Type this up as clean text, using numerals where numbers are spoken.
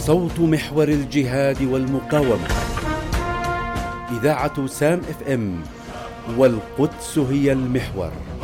صوت محور الجهاد والمقاومة. إذاعة سام FM، والقدس هي المحور.